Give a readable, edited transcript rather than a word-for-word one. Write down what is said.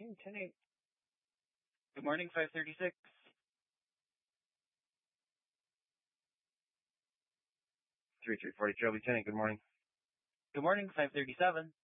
10-8. Good morning, 536. 3340 Charlie 10, good morning. Good morning, 537.